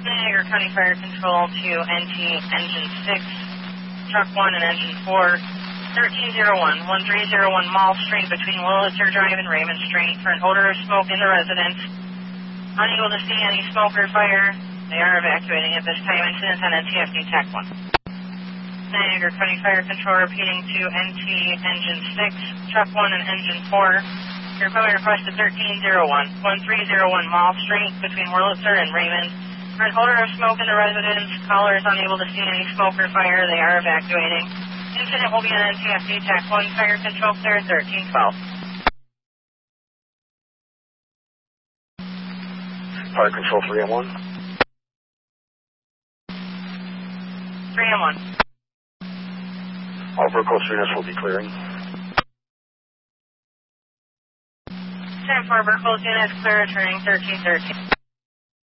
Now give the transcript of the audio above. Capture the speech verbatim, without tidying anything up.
Niagara County Fire Control to N T Engine six, Truck one and Engine four, thirteen oh one, thirteen oh one Mall Street between Willitzer Drive and Raymond Street for an odor of smoke in the residence. Unable to see any smoke or fire, they are evacuating at this time. Incident on N T F D TAC one. Niagara County Fire Control repeating to N T Engine six, Truck one and Engine four. Your equipment request to thirteen oh one, thirteen oh one Mall Street between Wurlitzer and Raymond. For an odor of smoke in the residence, caller is unable to see any smoke or fire. They are evacuating. Incident will be on N T F D TAC one, Fire Control clear thirteen twelve. Fire Control three M one. three M one. All Burco units will be clearing. ten four Burco units clear, returning thirteen thirteen.